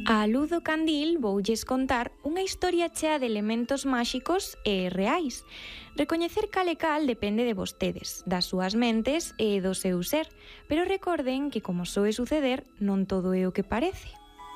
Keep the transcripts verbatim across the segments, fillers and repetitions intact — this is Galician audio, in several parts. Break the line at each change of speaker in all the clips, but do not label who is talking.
A luz do candil voulles contar unha historia chea de elementos máxicos e reais. Recoñecer cal e cal depende de vostedes, das súas mentes e do seu ser, pero recorden que, como soe suceder, non todo é o que parece.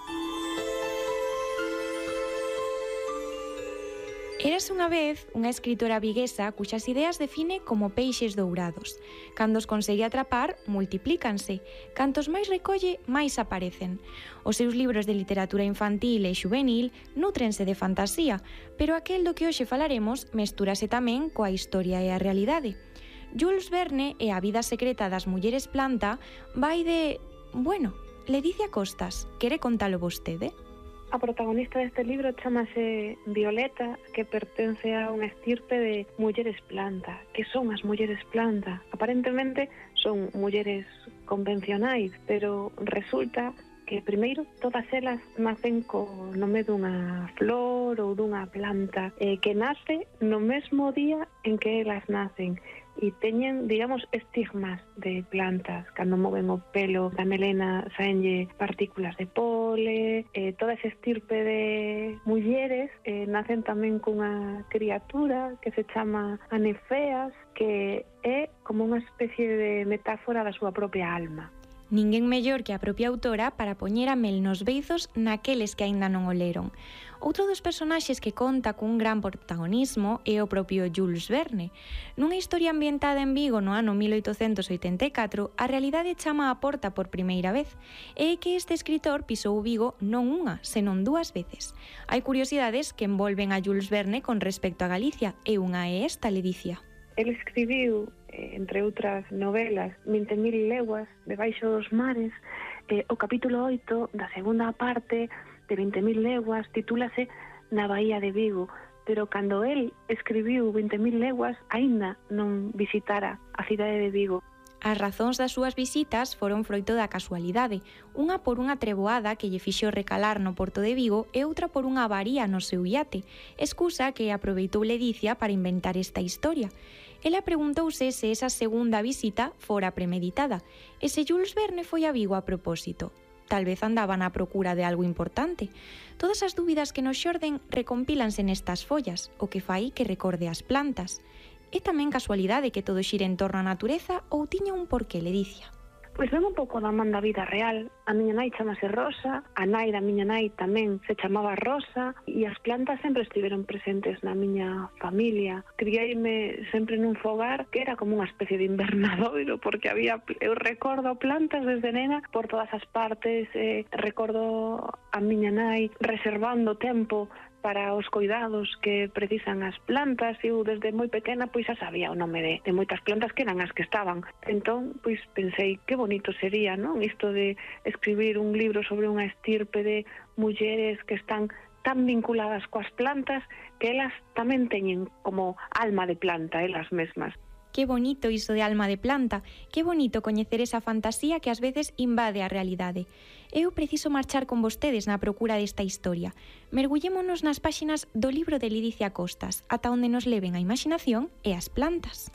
Érase unha vez unha escritora viguesa cuxas ideas define como peixes dourados. Cando os consegue atrapar, multiplícanse. Cantos máis recolle, máis aparecen. Os seus libros de literatura infantil e xuvenil nútrense de fantasía, pero aquel do que hoxe falaremos mestúrase tamén coa historia e a realidade. Jules Verne e a vida secreta das mulleres planta vai de... Bueno, Ledicia Costas, quere contalo vostede?
A protagonista deste libro chamase Violeta, que pertence a unha estirpe de mulleres planta. Que son as mulleres planta? Aparentemente son mulleres convencionais, pero resulta que primeiro todas elas nacen co nome dunha flor ou dunha planta eh, que nace no mesmo día en que elas nacen e teñen, digamos, estigmas de plantas. Cando moven o pelo da melena saenlle partículas de pole, eh, toda esa estirpe de mulleres eh, nacen tamén cunha criatura que se chama Anefeas, que é como unha especie de metáfora da súa propia alma.
Ninguén mellor que a propia autora para poñer a mel nos beizos naqueles que aínda non o leron. Outro dos personaxes que conta cun gran protagonismo é o propio Jules Verne. Nunha historia ambientada en Vigo no ano mil oitocentos oitenta e catro, a realidade chama á porta por primeira vez. E é que este escritor pisou Vigo non unha, senón dúas veces. Hai curiosidades que envolven a Jules Verne con respecto a Galicia, e unha é esta, Ledicia.
El escribiu, entre outras novelas, vinte mil leguas debaixo dos mares. Eh, o capítulo oito da segunda parte de vinte mil leguas titúlase Na Bahía de Vigo, pero cando el escribiu vinte mil leguas aínda non visitara a cidade de Vigo.
As razóns das súas visitas foron froito da casualidade, unha por unha treboada que lle fixo recalar no porto de Vigo e outra por unha avaría no seu iate, excusa que aproveitou Ledicia para inventar esta historia. Ela preguntouse se esa segunda visita fora premeditada e se Jules Verne foi a Vigo a propósito. Tal vez andaba na procura de algo importante. Todas as dúbidas que nos xorden recompílanse nestas follas, o que fai que recorde as plantas. É tamén casualidade que todo xire en torno á natureza ou tiña un porqué, Ledicia?
Pois ven un pouco da man da vida real. A miña nai chamase Rosa, a nai da miña nai tamén se chamaba Rosa, e as plantas sempre estiveron presentes na miña familia. Criaime sempre nun fogar que era como unha especie de invernadoiro, porque había, eu recordo plantas desde nena por todas as partes, eh, recordo a miña nai reservando tempo para os cuidados que precisan as plantas. Eu desde moi pequena pois xa sabía o nome de, de moitas plantas que eran as que estaban. Entón, pois pensei que bonito sería, non? Isto de escribir un libro sobre unha estirpe de mulleres que están tan vinculadas coas plantas que elas tamén teñen como alma de planta, elas mesmas.
Que bonito iso de alma de planta, que bonito coñecer esa fantasía que ás veces invade a realidade. Eu preciso marchar con vostedes na procura desta historia. Mergullémonos nas páxinas do libro de Ledicia Costas, ata onde nos leven a imaginación e as plantas.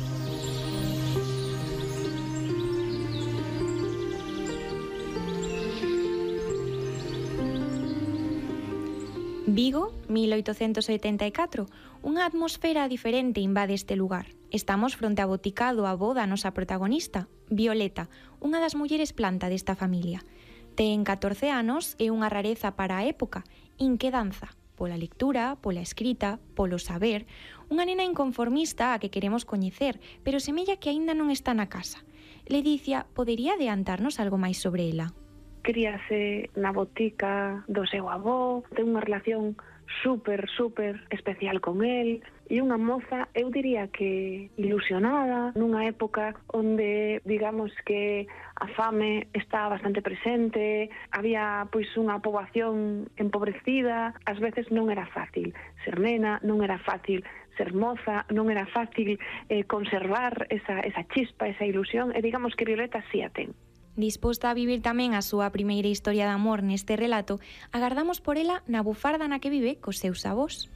Vigo, mil oitocentos oitenta e catro. Unha atmosfera diferente invade este lugar. Estamos fronte ao boticado avó da nosa protagonista, Violeta, unha das mulleres planta desta familia. Ten catorce anos e unha rareza para a época, inquedanza, pola lectura, pola escrita, polo saber, unha nena inconformista a que queremos coñecer, pero semella que aínda non está na casa. Ledicia, podería adiantarnos algo máis sobre ela?
Críase na botica do seu avó, ten unha relación super, super especial con el, e unha moza, eu diría que ilusionada, nunha época onde, digamos que a fame está bastante presente, había pois unha poboación empobrecida, ás veces non era fácil ser nena, non era fácil ser moza, non era fácil eh, conservar esa, esa chispa, esa ilusión, e digamos que Violeta sí a ten.
Disposta a vivir tamén a súa primeira historia de amor neste relato, agardamos por ela na bufarda na que vive cos seus avós.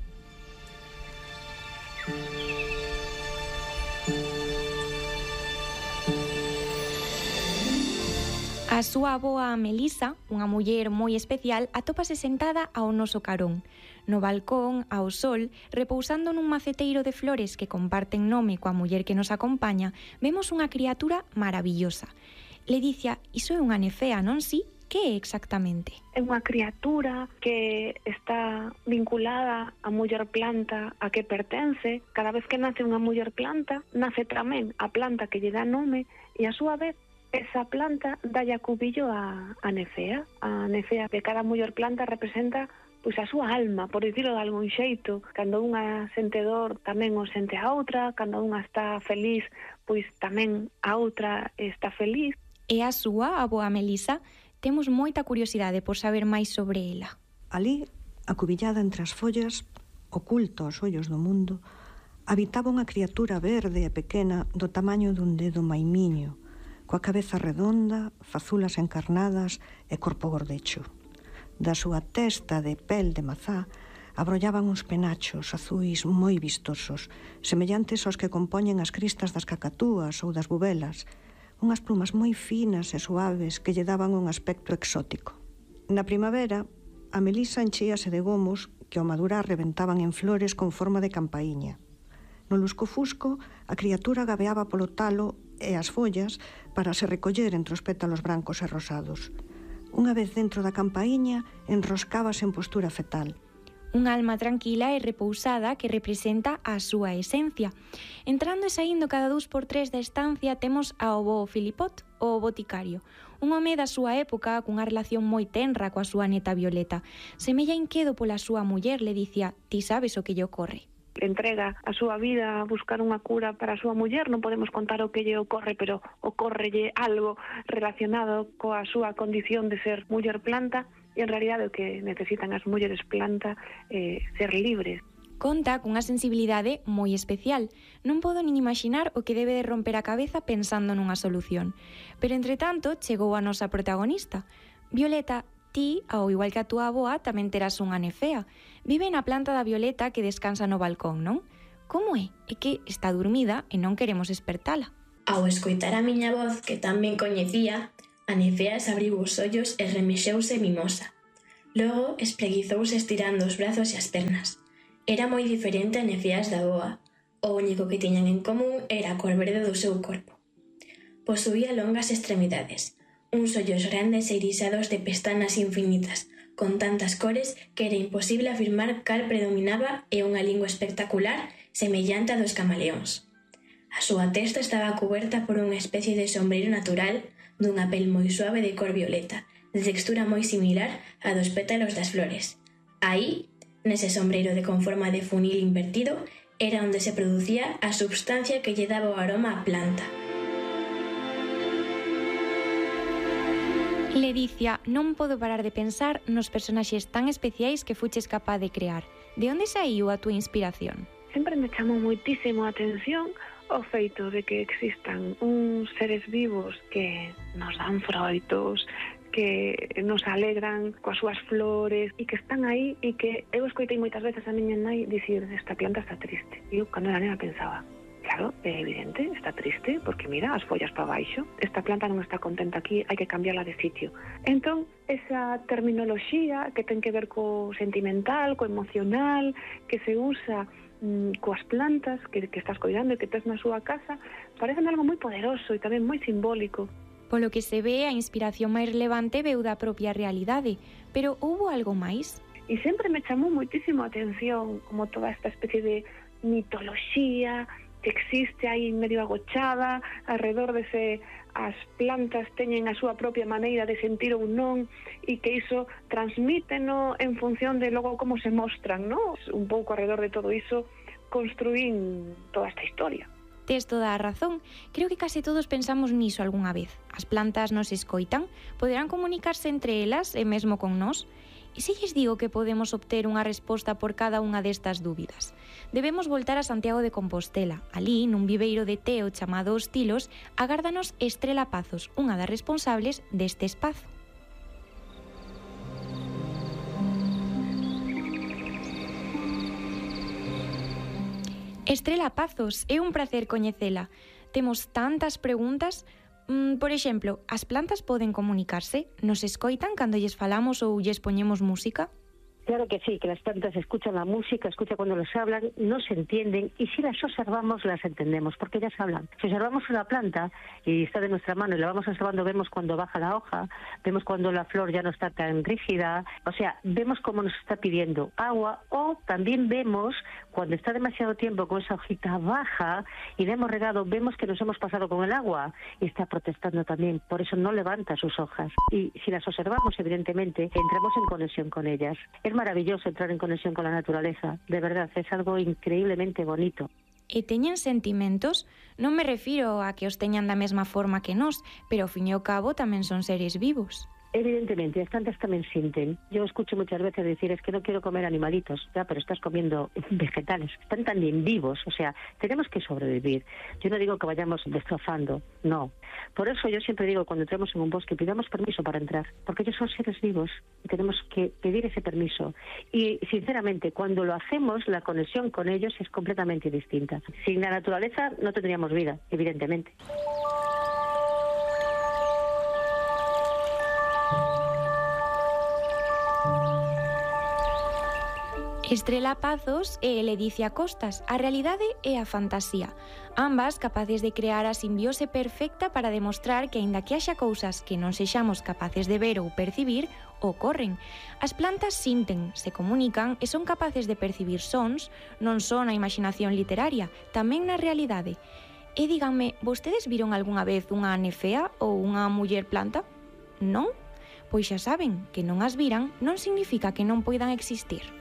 A súa avoa Melisa, unha muller moi especial, atópase sentada ao noso carón. No balcón, ao sol, repousando nun maceteiro de flores que comparten nome coa muller que nos acompaña, vemos unha criatura maravillosa. Ledicia, iso é unha nefea, non si? Que é exactamente?
É unha criatura que está vinculada á muller planta a que pertence. Cada vez que nace unha muller planta, nace tamén a planta que lle dá nome e a súa vez esa planta dalle acubillo a, a nefea. A nefea de cada muller planta representa pois a súa alma, por dicirlo de algún xeito. Cando unha sente dor, tamén o sente a outra. Cando unha está feliz, pois tamén a outra está feliz.
E a súa, a avoa Melisa, temos moita curiosidade por saber máis sobre ela.
Alí, acubillada entre as follas, oculta aos ollos do mundo, habitaba unha criatura verde e pequena do tamaño dun dedo maimiño, coa cabeza redonda, fazulas encarnadas e corpo gordecho. Da súa testa de pel de mazá abrollaban uns penachos azuis moi vistosos, semellantes aos que compoñen as cristas das cacatúas ou das bubelas, unhas plumas moi finas e suaves que lle daban un aspecto exótico. Na primavera, a Melisa enchíase de gomos que ao madurar rebentaban en flores con forma de campaíña. No lusco-fusco, a criatura gabeaba polo talo e as follas para se recoller entre os pétalos brancos e rosados. Unha vez dentro da campaíña, enroscábase en postura fetal.
Unha alma tranquila e repousada que representa a súa esencia. Entrando e saindo cada dous por tres da estancia temos ao bo Filipot, o boticario, un home da súa época cunha relación moi tenra coa súa neta Violeta. Semella inquedo pola súa muller, le dicía, ti sabes o que lle ocorre.
Entrega a súa vida a buscar unha cura para a súa muller, non podemos contar o que lle ocorre, pero ocórrelle algo relacionado coa súa condición de ser muller planta, e en realidade o que necesitan as mulleres planta é ser libres.
Conta cunha sensibilidade moi especial. Non podo nin imaginar o que debe de romper a cabeza pensando nunha solución. Pero, entre tanto, chegou a nosa protagonista. Violeta, ti, ao igual que a túa avoa, tamén terás unha nefea. Vive na planta da Violeta que descansa no balcón, non? Como é? É que está dormida e non queremos espertala.
Ao escoitar a miña voz, que tamén coñecía, a nefea abriu os ollos e remexeuse mimosa. Logo espreguizouse estirando os brazos e as pernas. Era moi diferente a nefeas da avoa. O único que tiñan en común era a cor verde do seu corpo. Posuía longas extremidades, uns ollos grandes e irisados de pestanas infinitas, con tantas cores que era imposible afirmar cal predominaba e unha lingua espectacular semellante a dos camaleóns. A súa testa estaba cuberta por unha especie de sombreiro natural dunha pel moi suave de cor violeta, de textura moi similar a dos pétalos das flores. Aí, nese sombreiro de con forma de funil invertido, era onde se producía a substancia que lle daba o aroma á planta.
Ledicia, non podo parar de pensar nos personaxes tan especiais que fuches capaz de crear. De onde saiu a túa inspiración?
Sempre me chamou moitísimo a atención o feito de que existan uns seres vivos que nos dan froitos, que nos alegran coas súas flores e que están aí e que eu escoitei moitas veces a miña nai dicir esta planta está triste. E eu, cando era nena, pensaba, claro, é evidente, está triste, porque mira, as follas para baixo, esta planta non está contenta aquí, hai que cambiarla de sitio. Entón, esa terminoloxía que ten que ver co sentimental, co emocional, que se usa coas plantas que, que estás coidando e que tes na súa casa, parece algo moi poderoso e tamén moi simbólico.
Polo que se ve, a inspiración máis relevante veu da propia realidade, pero houbo algo máis?
E sempre me chamou moitísimo a atención como toda esta especie de mitoloxía que existe aí medio agochada, alrededor dese as plantas teñen a súa propia maneira de sentir ou non e que iso transmíteno en función de logo como se mostran, non? Un pouco alrededor de todo iso construín toda esta historia.
Tes toda a razón. Creo que case todos pensamos niso algunha vez. As plantas nos escoitan, poderán comunicarse entre elas e mesmo con nós. E se lles digo que podemos obter unha resposta por cada unha destas dúbidas? Debemos voltar a Santiago de Compostela. Alí, nun viveiro de teo chamado Os Tilos, agárdanos Estrela Pazos, unha das responsables deste espazo. Estrela Pazos, é un placer coñecela. Temos tantas preguntas. Mm, por exemplo, as plantas poden comunicarse? Nos escoitan cando lles falamos ou lles poñemos música?
Claro que sí, que las plantas escuchan la música, escuchan cuando les hablan, no se entienden y si las observamos las entendemos porque ellas hablan. Si observamos una planta y está de nuestra mano y la vamos observando, vemos cuando baja la hoja, vemos cuando la flor ya no está tan rígida, o sea, vemos cómo nos está pidiendo agua o también vemos cuando está demasiado tiempo con esa hojita baja y le hemos regado, vemos que nos hemos pasado con el agua y está protestando también, por eso no levanta sus hojas. Y si las observamos, evidentemente, entramos en conexión con ellas. Es maravilloso entrar en conexión con la naturaleza, de verdad, es algo increíblemente bonito.
E teñen sentimentos? Non me refiro a que os teñan da mesma forma que nós, pero ao fin e ao cabo tamén son seres vivos.
Evidentemente, las plantas también sienten. Yo escucho muchas veces decir, es que no quiero comer animalitos, ya, pero estás comiendo vegetales. Están también vivos, o sea, tenemos que sobrevivir. Yo no digo que vayamos destrozando, no. Por eso yo siempre digo, cuando entremos en un bosque, pidamos permiso para entrar, porque ellos son seres vivos y tenemos que pedir ese permiso. Y, sinceramente, cuando lo hacemos, la conexión con ellos es completamente distinta. Sin la naturaleza no tendríamos vida, evidentemente.
Estrela Pazos e Ledicia Costas, a realidade e a fantasía. Ambas capaces de crear a simbiose perfecta para demostrar que, aínda que haxa cousas que non sexamos capaces de ver ou percibir, ocorren. As plantas sinten, se comunican e son capaces de percibir sons, non só na imaginación literaria, tamén na realidade. E díganme, vostedes viron algunha vez unha nefea ou unha muller planta? Non? Pois xa saben que non as viran non significa que non poidan existir.